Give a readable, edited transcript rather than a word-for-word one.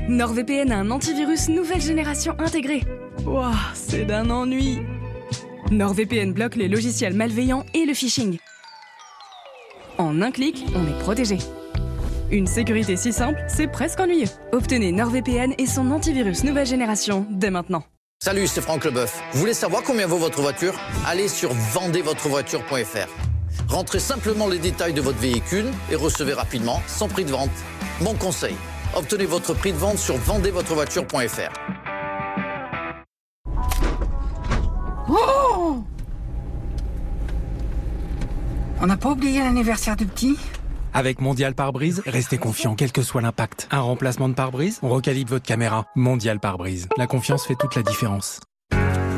NordVPN a un antivirus nouvelle génération intégré. Wouah, c'est d'un ennui. NordVPN bloque les logiciels malveillants et le phishing. En un clic, on est protégé. Une sécurité si simple, c'est presque ennuyeux. Obtenez NordVPN et son antivirus nouvelle génération dès maintenant. Salut, c'est Franck Leboeuf. Vous voulez savoir combien vaut votre voiture? Allez sur vendezvotrevoiture.fr. Rentrez simplement les détails de votre véhicule et recevez rapidement son prix de vente. Mon conseil, obtenez votre prix de vente sur vendezvotrevoiture.fr. Oh! On n'a pas oublié l'anniversaire du petit? Avec Mondial Pare-Brise, restez confiant quel que soit l'impact. Un remplacement de pare-brise, on recalibre votre caméra. Mondial Pare-Brise. La confiance fait toute la différence.